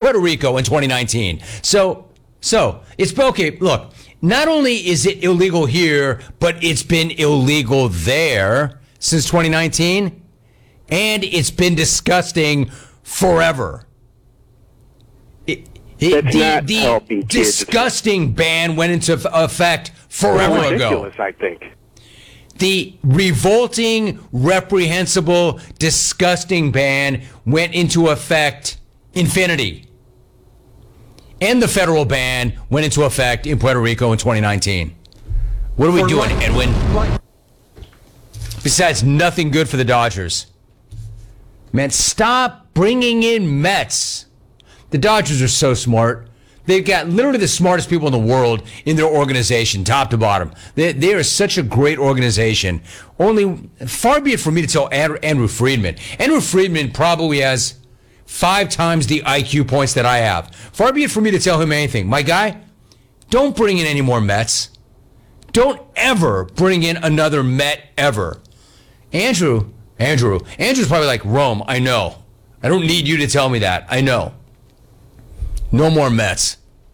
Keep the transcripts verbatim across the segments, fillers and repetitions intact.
Puerto Rico in twenty nineteen. So, so it's okay. Look, not only is it illegal here, but it's been illegal there since twenty nineteen, and it's been disgusting forever. It, it, That's the not the helping kids. disgusting ban went into effect forever It's ago. ridiculous, I think. The revolting, reprehensible, disgusting ban went into effect infinity. And the federal ban went into effect in Puerto Rico in twenty nineteen. What are we For doing, life. Edwin? Life. Besides, nothing good for the Dodgers. Man, stop bringing in Mets. The Dodgers are so smart. They've got literally the smartest people in the world in their organization, top to bottom. They, they are such a great organization. Only, far be it for me to tell Andrew, Andrew Friedman. Andrew Friedman probably has five times the I Q points that I have. Far be it for me to tell him anything. My guy, don't bring in any more Mets. Don't ever bring in another Met ever. Andrew, Andrew, Andrew's probably like, Rome, I know. I don't need you to tell me that. I know. No more Mets.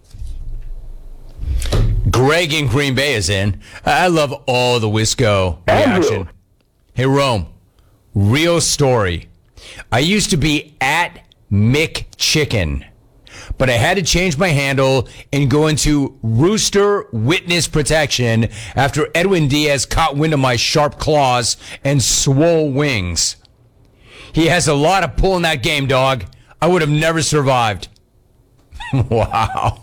Greg in Green Bay is in. I love all the Wisco reaction. Andrew. Hey, Rome. Real story. I used to be at Mick Chicken, but I had to change my handle and go into Rooster Witness Protection after Edwin Diaz caught wind of my sharp claws and swole wings. He has a lot of pull in that game, dog. I would have never survived. Wow.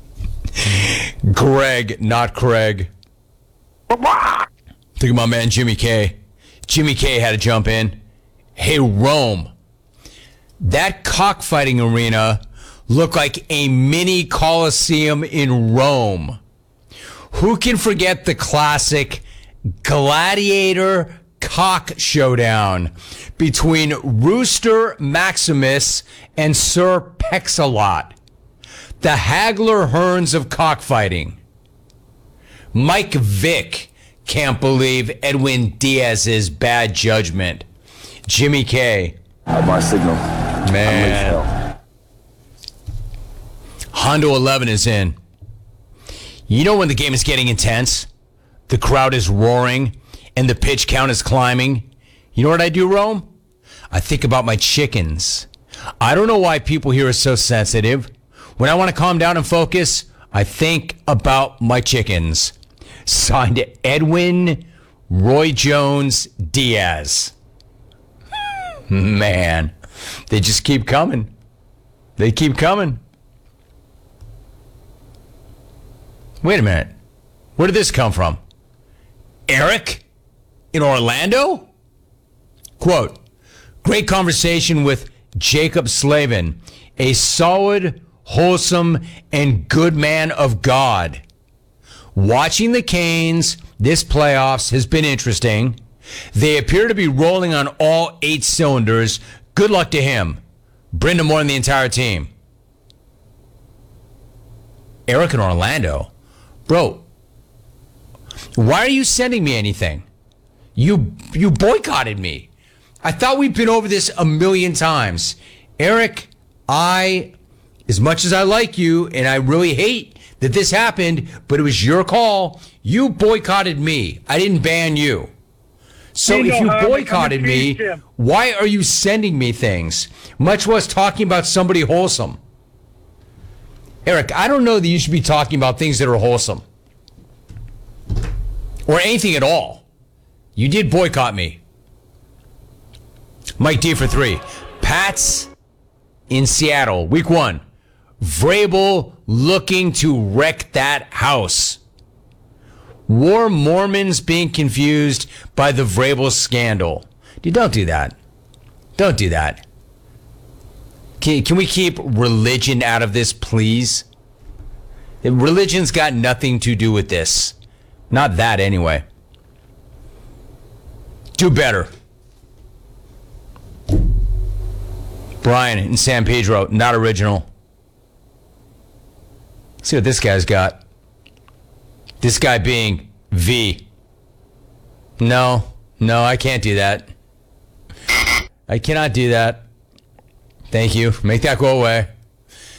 Greg, not Craig. Think of my man Jimmy K. Jimmy K had to jump in. Hey, Rome. That cockfighting arena looked like a mini Coliseum in Rome. Who can forget the classic gladiator cock showdown between Rooster Maximus and Sir Pex-a-Lot? The Hagler Hearns of cockfighting. Mike Vick can't believe Edwin Diaz's bad judgment. Jimmy K. My signal. Man. Hondo eleven is in. You know when the game is getting intense, the crowd is roaring, and the pitch count is climbing? You know what I do, Rome? I think about my chickens. I don't know why people here are so sensitive. When I want to calm down and focus, I think about my chickens. Signed Edwin Roy Jones Diaz. Man, they just keep coming. They keep coming. Wait a minute. Where did this come from? Eric in Orlando? Quote, great conversation with Jacob Slavin, a solid, wholesome, and good man of God. Watching the Canes this playoffs has been interesting. They appear to be rolling on all eight cylinders. Good luck to him. Brendan Moore and the entire team. Eric in Orlando. Bro, why are you sending me anything? You you boycotted me. I thought we'd been over this a million times. Eric, I, as much as I like you, and I really hate that this happened, but it was your call. You boycotted me. I didn't ban you. So You if know, you um, boycotted I'm me, accused, Jim. why are you sending me things? Much less talking about somebody wholesome. Eric, I don't know that you should be talking about things that are wholesome. Or anything at all. You did boycott me. Mike D for three. Pats in Seattle, week one. Vrabel looking to wreck that house. War Mormons being confused by the Vrabel scandal. Dude, don't do that. Don't do that. Can, can we keep religion out of this, please? Religion's got nothing to do with this. Not that, anyway. Do better. Brian in San Pedro, not original. Let's see what this guy's got. This guy being V. No, no, I can't do that. I cannot do that. Thank you. Make that go away.